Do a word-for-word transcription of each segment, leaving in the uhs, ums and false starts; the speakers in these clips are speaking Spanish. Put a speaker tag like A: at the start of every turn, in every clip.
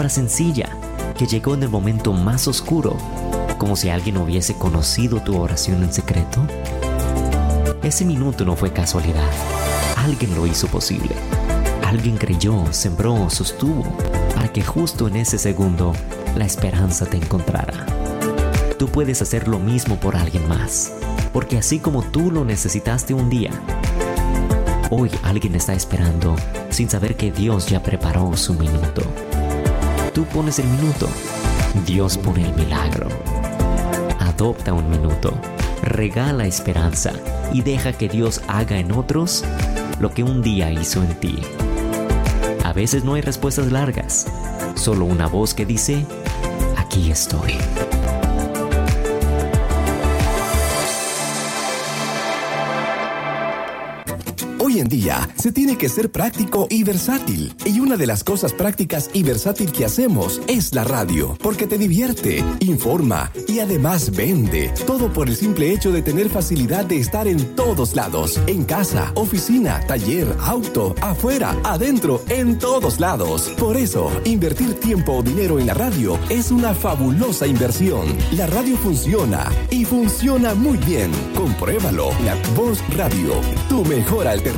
A: palabra sencilla que llegó en el momento más oscuro, como si alguien hubiese conocido tu oración en secreto. Ese minuto no fue casualidad. Alguien lo hizo posible. Alguien creyó, sembró, sostuvo, para que justo en ese segundo la esperanza te encontrara. Tú puedes hacer lo mismo por alguien más, porque así como tú lo necesitaste un día, hoy alguien está esperando sin saber que Dios ya preparó su minuto. Tú pones el minuto, Dios pone el milagro. Adopta un minuto, regala esperanza y deja que Dios haga en otros lo que un día hizo en ti. A veces no hay respuestas largas, solo una voz que dice, aquí estoy.
B: Hoy en día se tiene que ser práctico y versátil. Y una de las cosas prácticas y versátil que hacemos es la radio, porque te divierte, informa y además vende. Todo por el simple hecho de tener facilidad de estar en todos lados. En casa, oficina, taller, auto, afuera, adentro, en todos lados. Por eso, invertir tiempo o dinero en la radio es una fabulosa inversión. La radio funciona y funciona muy bien. Compruébalo. La Voz Radio, tu mejor alternativa.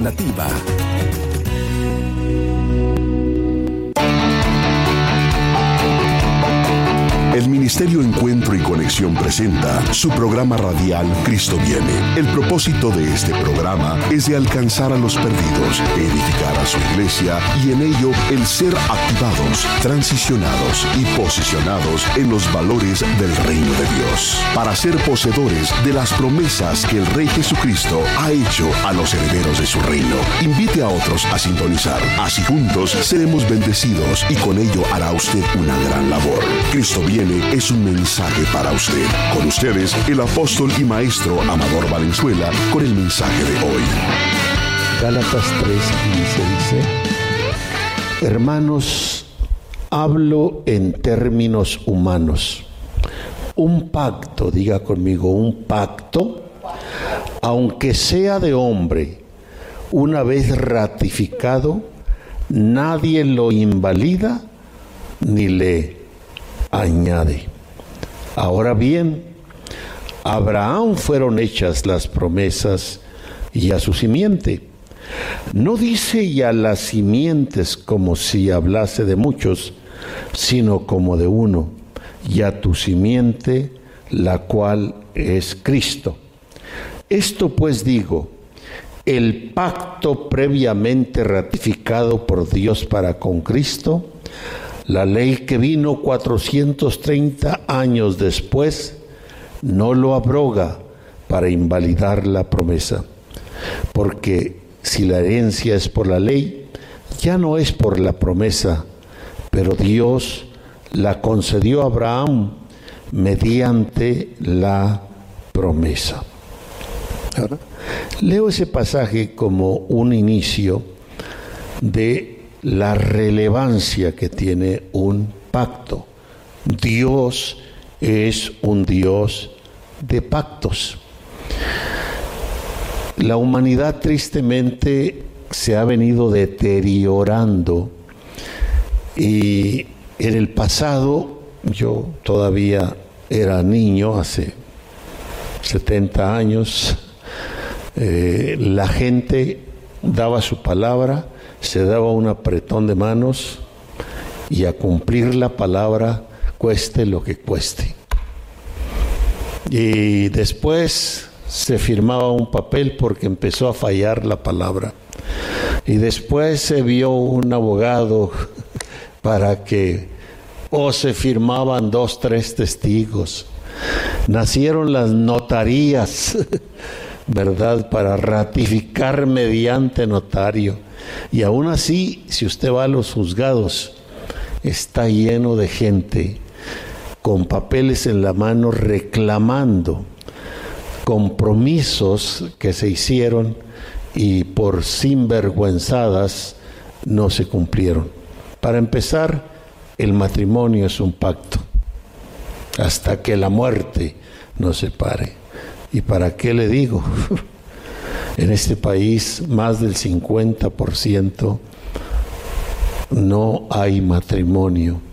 C: El Ministerio Encuentro y Conexión presenta su programa radial Cristo Viene. El propósito de este programa es de alcanzar a los perdidos, edificar a su iglesia y en ello el ser activados, transicionados y posicionados en los valores del reino de Dios, para ser poseedores de las promesas que el Rey Jesucristo ha hecho a los herederos de su reino. Invite a otros a sintonizar. Así juntos seremos bendecidos y con ello hará usted una gran labor. Cristo Viene es un mensaje para usted. Con ustedes, el apóstol y maestro Amador Valenzuela, con el mensaje de hoy.
D: Gálatas tres quince dice: Hermanos, hablo en términos humanos. Un pacto, diga conmigo, un pacto, aunque sea de hombre, una vez ratificado, nadie lo invalida ni le añade. Ahora bien, a Abraham fueron hechas las promesas y a su simiente. No dice y a las simientes como si hablase de muchos, sino como de uno, y a tu simiente, la cual es Cristo. Esto pues digo, el pacto previamente ratificado por Dios para con Cristo, la ley que vino cuatrocientos treinta años después, no lo abroga para invalidar la promesa. Porque si la herencia es por la ley, ya no es por la promesa, pero Dios la concedió a Abraham mediante la promesa. Ahora, leo ese pasaje como un inicio de la relevancia que tiene un pacto. Dios es un Dios de pactos. La humanidad tristemente se ha venido deteriorando y en el pasado, yo todavía era niño, hace setenta años, eh, la gente daba su palabra, se daba un apretón de manos y a cumplir la palabra cueste lo que cueste. Y después se firmaba un papel porque empezó a fallar la palabra. Y después se vio un abogado para que o se firmaban dos, tres testigos. Nacieron las notarías, ¿verdad? Para ratificar mediante notario. Y aún así, si usted va a los juzgados, está lleno de gente con papeles en la mano reclamando compromisos que se hicieron y por sinvergüenzadas no se cumplieron. Para empezar, el matrimonio es un pacto hasta que la muerte nos separe. ¿Y para qué le digo? En este país, más del cincuenta por ciento no hay matrimonio